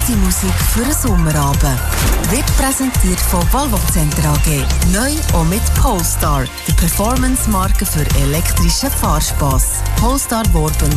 perfekte Musik für einen Sommerabend. Wird präsentiert von Volvo Center AG. Neu auch mit Polestar, der Performance-Marke für elektrischen Fahrspass. Polestar Worben